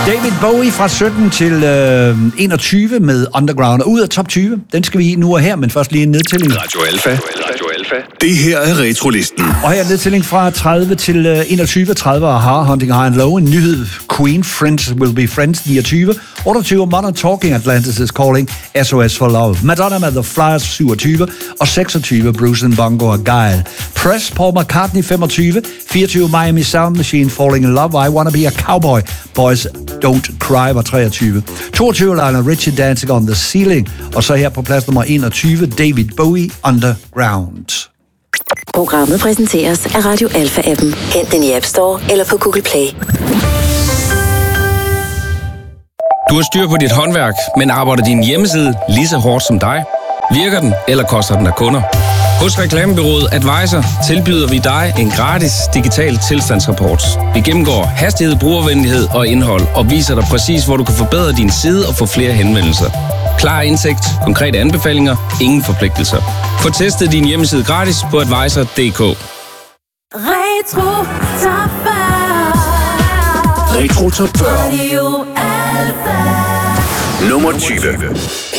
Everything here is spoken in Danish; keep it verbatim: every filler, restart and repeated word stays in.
David Bowie fra sytten til øh, enogtyve med Underground. Og ud af top tyve, den skal vi i nu og her, men først lige en nedtælling. Radio Alfa. Radio Alfa. Det her er Retrolisten. Og her er nedtælling fra tredive til øh, enogtyve. tredive A-ha, Hunting High and Low. En nyhed, Queen, Friends Will Be Friends, niogtyve. otteogtyve, Modern Talking, Atlantis is Calling, S O S for Love. Madonna med The Flyers, syvogtyve. Og seksogtyve, Bruce and Bongo og Guile. Press, Paul McCartney, femogtyve. fireogtyve, Miami Sound Machine, Falling in Love. I Wanna Be a Cowboy. Boys Don't Cry var treogtyve. toogtyve, Lionel Richie, Dancing on the Ceiling. Og så her på plads nummer enogtyve, David Bowie, Underground. Programmet præsenteres af Radio Alfa-appen. Hent den i App Store eller på Google Play. Du har styr på dit håndværk, men arbejder din hjemmeside lige så hårdt som dig? Virker den, eller koster den af kunder? Hos Reklamebureauet Advisor tilbyder vi dig en gratis digital tilstandsrapport. Vi gennemgår hastighed, brugervenlighed og indhold og viser dig præcis, hvor du kan forbedre din side og få flere henvendelser. Klar indsigt, konkrete anbefalinger, ingen forpligtelser. Få testet din hjemmeside gratis på advisor punktum d k. Retro Top fyrre. Retro Top fyrre. Radio Alfa. Nummer tyve.